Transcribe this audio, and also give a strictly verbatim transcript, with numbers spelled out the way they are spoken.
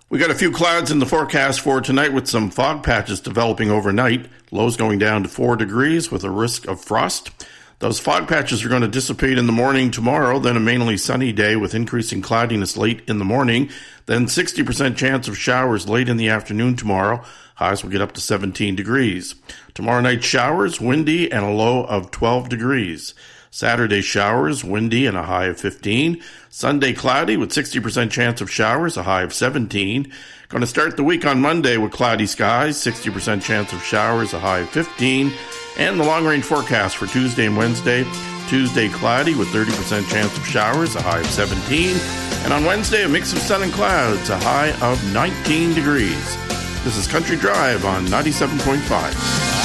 We got a few clouds in the forecast for tonight with some fog patches developing overnight. Lows going down to four degrees with a risk of frost. Those fog patches are going to dissipate in the morning tomorrow, then a mainly sunny day with increasing cloudiness late in the morning, then sixty percent chance of showers late in the afternoon tomorrow. Highs will get up to seventeen degrees. Tomorrow night showers, windy, and a low of twelve degrees. Saturday showers, windy, and a high of fifteen. Sunday cloudy with sixty percent chance of showers, a high of seventeen. Going to start the week on Monday with cloudy skies, sixty percent chance of showers, a high of fifteen. And the long-range forecast for Tuesday and Wednesday. Tuesday cloudy with thirty percent chance of showers, a high of seventeen. And on Wednesday, a mix of sun and clouds, a high of nineteen degrees. This is Country Drive on ninety-seven point five.